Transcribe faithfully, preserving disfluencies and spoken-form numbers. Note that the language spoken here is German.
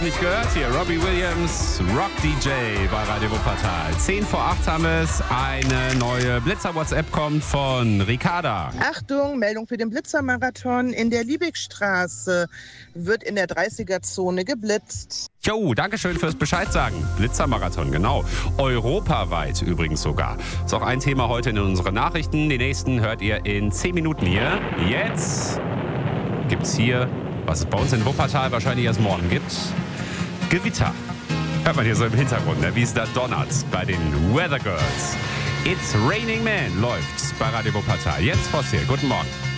es nicht gehört? Hier, Robbie Williams, Rock D J bei Radio Wuppertal. zehn vor acht haben wir es. Eine neue Blitzer-WhatsApp kommt von Ricarda. Achtung, Meldung für den Blitzermarathon. In der Liebigstraße wird in der dreißiger-Zone geblitzt. Jo, dankeschön fürs Bescheid sagen. Blitzermarathon, genau. Europaweit übrigens sogar. Ist auch ein Thema heute in unseren Nachrichten. Die nächsten hört ihr in zehn Minuten hier. Jetzt gibt's hier, was es bei uns in Wuppertal wahrscheinlich erst morgen gibt, Gewitter. Hört man hier so im Hintergrund, ne? Wie es da donnert bei den Weather Girls. It's Raining Man läuft bei Radio Wuppertal. Jetzt Voss hier. Guten Morgen.